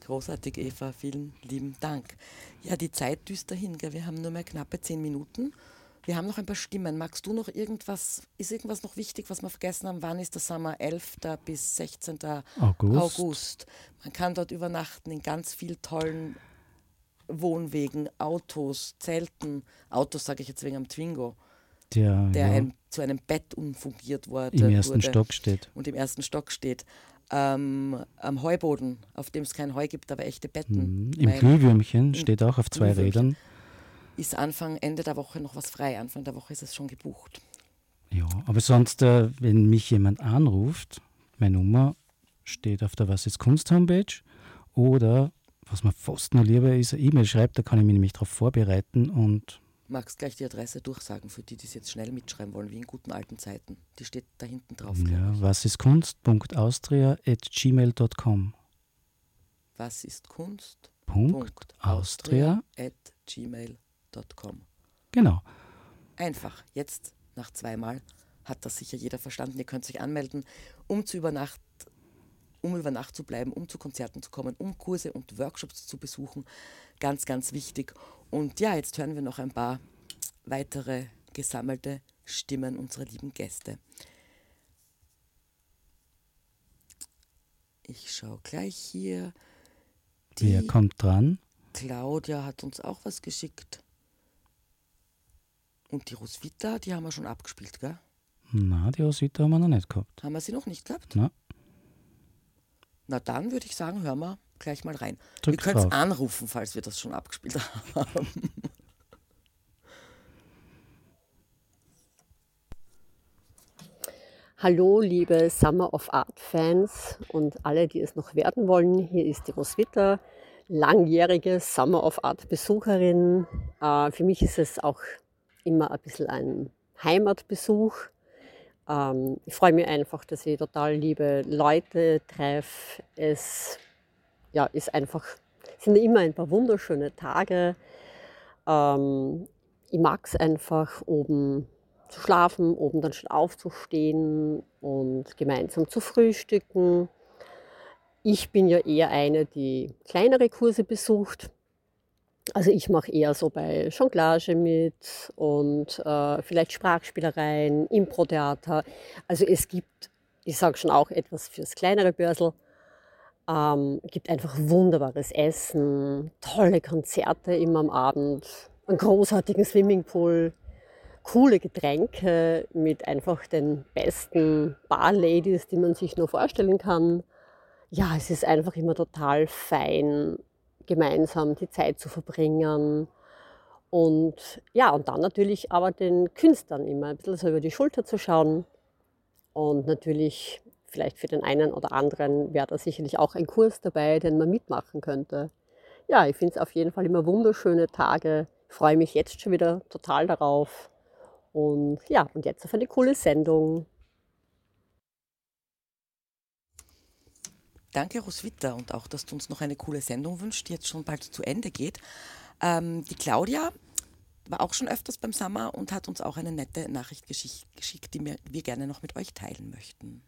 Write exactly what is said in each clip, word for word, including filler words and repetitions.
Großartig, Eva, vielen lieben Dank. Ja, die Zeit düst dahin, gell? Wir haben nur mehr knappe zehn Minuten. Wir haben noch ein paar Stimmen. Magst du noch irgendwas, ist irgendwas noch wichtig, was wir vergessen haben? Wann ist der Sommer? elfter bis sechzehnter August. August. Man kann dort übernachten in ganz vielen tollen Wohnwegen, Autos, Zelten. Autos sage ich jetzt wegen am Twingo, Der, der ja, ein, zu einem Bett umfungiert wurde, im ersten wurde Stock steht. und im ersten Stock steht. Ähm, am Heuboden, auf dem es kein Heu gibt, aber echte Betten. Mhm. Im Weil Glühwürmchen im steht auch auf zwei Glühwürmchen Rädern. ist Anfang, Ende der Woche noch was frei. Anfang der Woche ist es schon gebucht. Ja, aber sonst, äh, wenn mich jemand anruft, meine Nummer steht auf der Was ist Kunst Homepage, oder was mir fast noch lieber ist, eine E-Mail schreibt, da kann ich mich nämlich darauf vorbereiten und Magst gleich die Adresse durchsagen, für die, die es jetzt schnell mitschreiben wollen, wie in guten alten Zeiten. Die steht da hinten drauf, ja, glaube ich. was ist Kunst Punkt austria at gmail Punkt com. Was ist Kunst? Punkt Austria. at gmail Punkt com. Genau. Einfach, jetzt nach zweimal hat das sicher jeder verstanden. Ihr könnt euch anmelden, um zu übernachten, um über Nacht zu bleiben, um zu Konzerten zu kommen, um Kurse und Workshops zu besuchen. Ganz, ganz wichtig. Und ja, jetzt hören wir noch ein paar weitere gesammelte Stimmen unserer lieben Gäste. Ich schaue gleich hier. Die Wer kommt dran? Claudia hat uns auch was geschickt. Und die Roswitha, die haben wir schon abgespielt, gell? Na, die Rosita haben wir noch nicht gehabt. Haben wir sie noch nicht gehabt? Na, Na dann würde ich sagen, hören wir gleich mal rein. drück Ihr könnt drauf. anrufen, falls wir das schon abgespielt haben. Hallo, liebe Summer of Art Fans und alle, die es noch werden wollen. Hier ist die Roswitha, langjährige Summer of Art Besucherin. Äh, für mich ist es auch immer ein bisschen ein Heimatbesuch. Ähm, ich freue mich einfach, dass ich total liebe Leute treffe. Es ja, ist einfach, sind immer ein paar wunderschöne Tage. Ähm, ich mag es einfach, oben zu schlafen, oben dann schon aufzustehen und gemeinsam zu frühstücken. Ich bin ja eher eine, die kleinere Kurse besucht. Also ich mache eher so bei Jonglage mit und äh, vielleicht Sprachspielereien, Impro-Theater. Also es gibt, ich sage schon auch etwas fürs kleinere Börsel. Ähm, gibt einfach wunderbares Essen, tolle Konzerte immer am Abend, einen großartigen Swimmingpool, coole Getränke mit einfach den besten Bar-Ladies, die man sich nur vorstellen kann. Ja, es ist einfach immer total fein, gemeinsam die Zeit zu verbringen. Und ja, und dann natürlich aber den Künstlern immer ein bisschen so über die Schulter zu schauen. Und natürlich, vielleicht für den einen oder anderen wäre da sicherlich auch ein Kurs dabei, den man mitmachen könnte. Ja, ich finde es auf jeden Fall immer wunderschöne Tage. Ich freue mich jetzt schon wieder total darauf. Und ja, und jetzt auf eine coole Sendung. Danke, Roswitha, und auch, dass du uns noch eine coole Sendung wünscht, die jetzt schon bald zu Ende geht. Ähm, die Claudia war auch schon öfters beim Summer und hat uns auch eine nette Nachricht geschick- geschickt, die wir, wir gerne noch mit euch teilen möchten.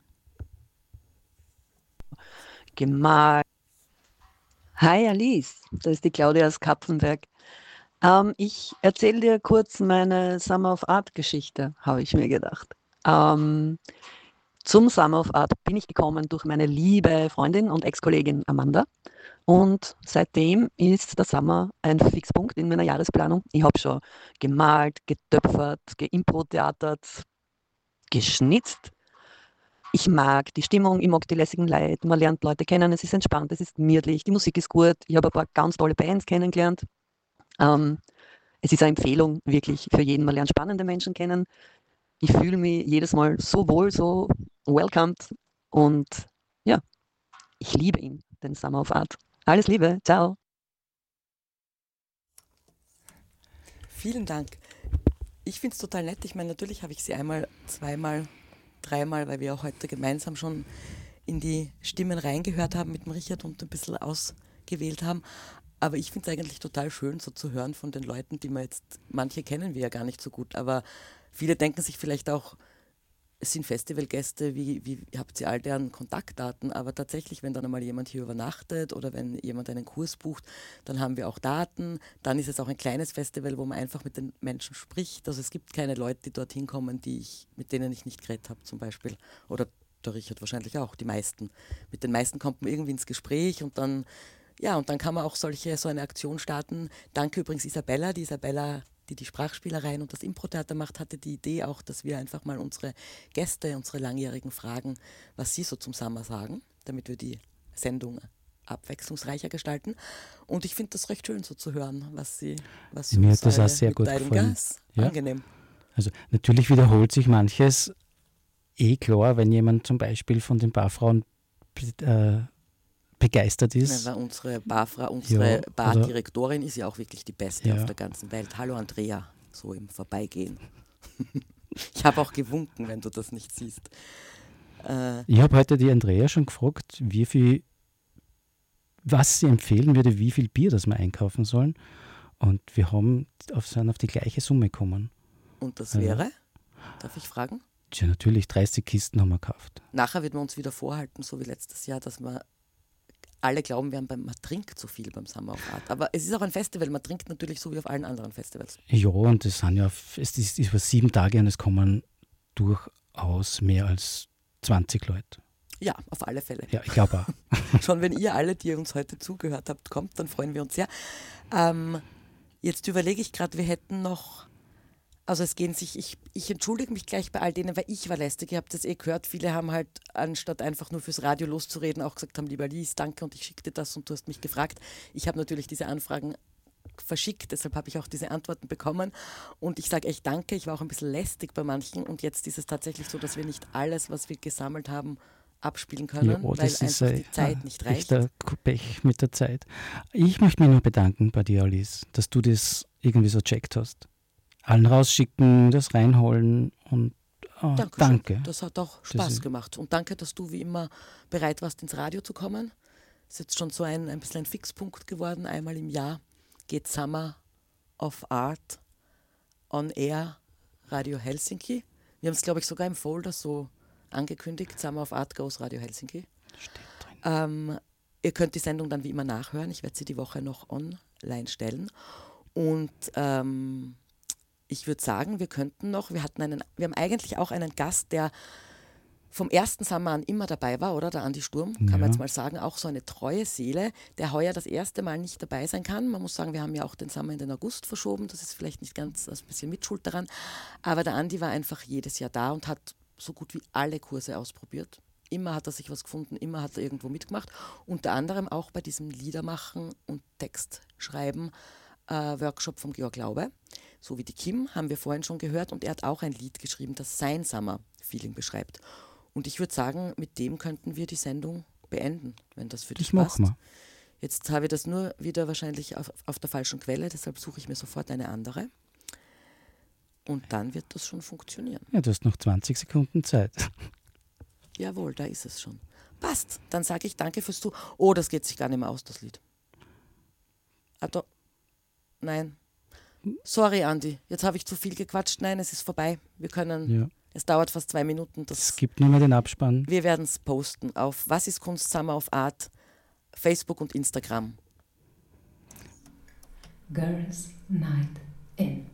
Gemalt. Hi Alice, das ist die Claudia aus Kapfenberg. Ähm, ich erzähle dir kurz meine Summer of Art Geschichte, habe ich mir gedacht. Ähm, zum Summer of Art bin ich gekommen durch meine liebe Freundin und Ex-Kollegin Amanda. Und seitdem ist der Sommer ein Fixpunkt in meiner Jahresplanung. Ich habe schon gemalt, getöpfert, geimpro-theatert, geschnitzt. Ich mag die Stimmung, ich mag die lässigen Leute, man lernt Leute kennen, es ist entspannt, es ist gemütlich, die Musik ist gut, ich habe ein paar ganz tolle Bands kennengelernt. Ähm, es ist eine Empfehlung wirklich für jeden, man lernt spannende Menschen kennen. Ich fühle mich jedes Mal so wohl, so welcomed und ja, ich liebe ihn, den Summer of Art. Alles Liebe, ciao. Vielen Dank. Ich finde es total nett. Ich meine, natürlich habe ich sie einmal, zweimal, dreimal, weil wir auch heute gemeinsam schon in die Stimmen reingehört haben mit dem Richard und ein bisschen ausgewählt haben. Aber ich finde es eigentlich total schön, so zu hören von den Leuten, die man jetzt, manche kennen wir ja gar nicht so gut, aber viele denken sich vielleicht auch, es sind Festivalgäste, wie, wie habt ihr all deren Kontaktdaten, aber tatsächlich, wenn dann einmal jemand hier übernachtet oder wenn jemand einen Kurs bucht, dann haben wir auch Daten. Dann ist es auch ein kleines Festival, wo man einfach mit den Menschen spricht. Also es gibt keine Leute, die dorthin kommen, die ich, mit denen ich nicht geredet habe zum Beispiel. Oder der Richard wahrscheinlich auch, die meisten. Mit den meisten kommt man irgendwie ins Gespräch und dann, ja, und dann kann man auch solche, so eine Aktion starten. Danke übrigens Isabella, die Isabella die die Sprachspielereien und das Impro-Theater macht, hatte die Idee auch, dass wir einfach mal unsere Gäste, unsere Langjährigen fragen, was sie so zum Sommer sagen, damit wir die Sendung abwechslungsreicher gestalten. Und ich finde das recht schön so zu hören, was sie, was sie Mir uns hat das auch alle sehr gut mitteilen. gefallen. Ja, ist Ja. angenehm. Also natürlich wiederholt sich manches. Eh klar, wenn jemand zum Beispiel von den Barfrauen äh, begeistert ist. Ja, unsere Barfrau, unsere Ja, Bardirektorin ist ja auch wirklich die beste Ja. auf der ganzen Welt. Hallo Andrea, so im Vorbeigehen. Ich habe auch gewunken, wenn du das nicht siehst. Äh, Ich habe heute die Andrea schon gefragt, wie viel, was sie empfehlen würde, wie viel Bier das wir einkaufen sollen. Und wir haben auf, sind auf die gleiche Summe gekommen. und das Ja. wäre, darf ich fragen? Tja, natürlich, dreißig Kisten haben wir gekauft. Nachher wird man uns wieder vorhalten, so wie letztes Jahr, dass wir alle glauben, wir haben beim, man trinkt zu viel beim Summer of Art. Aber es ist auch ein Festival, man trinkt natürlich so wie auf allen anderen Festivals. Ja, und es sind ja, es ist über sieben Tage und es kommen durchaus mehr als zwanzig Leute. Ja, auf alle Fälle. Ja, ich glaube auch. Schon wenn ihr alle, die uns heute zugehört habt, kommt, dann freuen wir uns sehr. Ähm, jetzt überlege ich gerade, wir hätten noch, also es gehen sich, ich, ich entschuldige mich gleich bei all denen, weil ich war lästig, ihr habt das eh gehört, viele haben halt, anstatt einfach nur fürs Radio loszureden, auch gesagt haben, lieber Lies, danke und ich schicke dir das und du hast mich gefragt. Ich habe natürlich diese Anfragen verschickt, deshalb habe ich auch diese Antworten bekommen und ich sage echt danke, ich war auch ein bisschen lästig bei manchen und jetzt ist es tatsächlich so, dass wir nicht alles, was wir gesammelt haben, abspielen können, Ja, weil das ist einfach ein die Zeit nicht reicht. echter Pech mit der Zeit. Ich möchte mich noch bedanken bei dir, Alice, dass du das irgendwie so checkt hast. Allen rausschicken, das reinholen und oh, Dankeschön. danke. Das hat auch Das Spaß ist- gemacht. Und danke, dass du wie immer bereit warst, ins Radio zu kommen. Ist jetzt schon so ein, ein bisschen ein Fixpunkt geworden. Einmal im Jahr geht Summer of Art on Air Radio Helsinki. Wir haben es, glaube ich, sogar im Folder so angekündigt. Summer of Art goes Radio Helsinki. Steht drin. Ähm, ihr könnt die Sendung dann wie immer nachhören. Ich werde sie die Woche noch online stellen. Und ähm, ich würde sagen, wir könnten noch, wir hatten einen, wir haben eigentlich auch einen Gast, der vom ersten Sommer an immer dabei war, oder? Der Andi Sturm, kann Ja. man jetzt mal sagen, auch so eine treue Seele, der heuer das erste Mal nicht dabei sein kann. Man muss sagen, wir haben ja auch den Sommer in den August verschoben, das ist vielleicht nicht ganz, das ist ein bisschen Mitschuld daran, aber der Andi war einfach jedes Jahr da und hat so gut wie alle Kurse ausprobiert. Immer hat er sich was gefunden, immer hat er irgendwo mitgemacht. Unter anderem auch bei diesem Liedermachen und Textschreiben äh, Workshop vom Georg Laube. So wie die Kim, haben wir vorhin schon gehört. Und er hat auch ein Lied geschrieben, das sein Summer-Feeling beschreibt. Und ich würde sagen, mit dem könnten wir die Sendung beenden, wenn das für dich Das passt. machen wir. Jetzt habe ich das nur wieder wahrscheinlich auf, auf der falschen Quelle, deshalb suche ich mir sofort eine andere. Und dann wird das schon funktionieren. Ja, du hast noch zwanzig Sekunden Zeit. Jawohl, da ist es schon. Passt. Dann sage ich danke fürs Zu. Oh, das geht sich gar nicht mehr aus, das Lied. Ah, da. Nein. Sorry, Andi. Jetzt habe ich zu viel gequatscht. Nein, es ist vorbei. Wir können. Ja. Es dauert fast zwei Minuten. Es Das, gibt nur mehr den Abspann. wir werden es posten auf Was ist Kunst Summer of Art, Facebook und Instagram. Girls Night In.